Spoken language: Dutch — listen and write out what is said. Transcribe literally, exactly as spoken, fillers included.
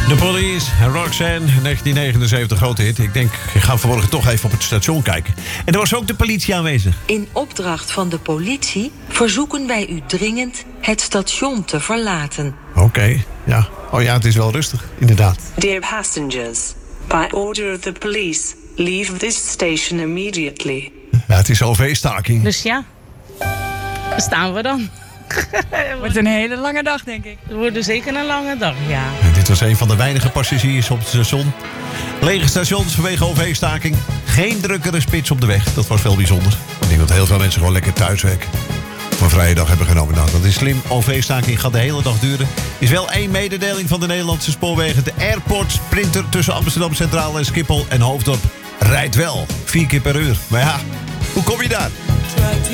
De Police, Roxanne, negentien negenenzeventig, grote hit. Ik denk, ik ga vanmorgen toch even op het station kijken. En er was ook de politie aanwezig. In opdracht van de politie verzoeken wij u dringend het station te verlaten. Oké, okay, ja. Oh ja, het is wel rustig, inderdaad. Dear passengers, by order of the police, leave this station immediately. Ja, het is O V-staking. Dus ja, daar staan we dan. Het wordt een hele lange dag, denk ik. Het wordt zeker een lange dag, ja. En dit was een van de weinige passagiers op het station. Lege stations vanwege O V-staking. Geen drukkere spits op de weg. Dat was wel bijzonder. Ik denk dat heel veel mensen gewoon lekker thuiswerken. Of een vrije dag hebben genomen. Nou, dat is slim. O V-staking gaat de hele dag duren. Is wel één mededeling van de Nederlandse spoorwegen. De Airport Sprinter tussen Amsterdam Centraal en Schiphol en Hoofddorp rijdt wel. Vier keer per uur. Maar ja, hoe kom je daar?